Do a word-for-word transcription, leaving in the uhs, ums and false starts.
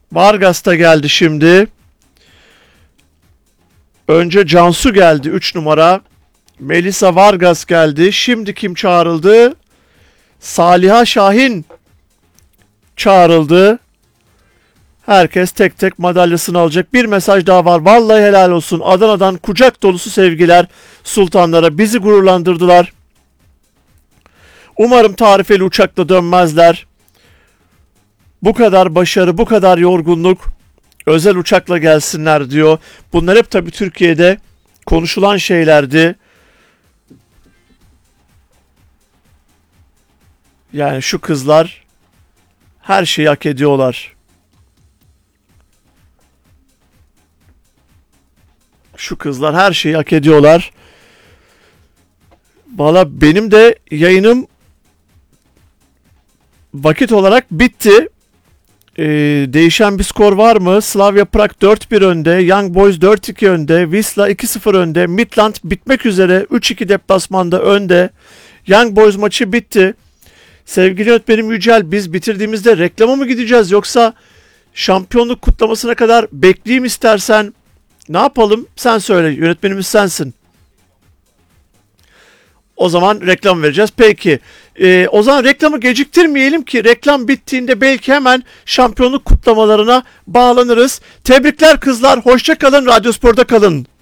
Vargas da geldi şimdi. Önce Cansu geldi üç numara. Melisa Vargas geldi. Şimdi kim çağrıldı? Saliha Şahin çağrıldı. Herkes tek tek madalyasını alacak. Bir mesaj daha var. Vallahi helal olsun. Adana'dan kucak dolusu sevgiler sultanlara. Bizi gururlandırdılar. Umarım tarifeli uçakla dönmezler. Bu kadar başarı, bu kadar yorgunluk, özel uçakla gelsinler diyor. Bunlar hep tabii Türkiye'de konuşulan şeylerdi. Yani şu kızlar her şeyi hak ediyorlar. Şu kızlar her şeyi hak ediyorlar. Valla benim de yayınım vakit olarak bitti. Ee, değişen bir skor var mı? Slavia Prag dört bir önde. Young Boys dört iki önde. Wisla iki sıfır önde. Midland bitmek üzere. üç iki deplasmanda önde. Young Boys maçı bitti. Sevgili yönetmenim Yücel, biz bitirdiğimizde reklama mı gideceğiz yoksa şampiyonluk kutlamasına kadar bekleyeyim istersen? Ne yapalım? Sen söyle. Yönetmenimiz sensin. O zaman reklam vereceğiz. Peki. Ee, o zaman reklamı geciktirmeyelim ki reklam bittiğinde belki hemen şampiyonluk kutlamalarına bağlanırız. Tebrikler kızlar. Hoşça kalın. Radyospor'da kalın.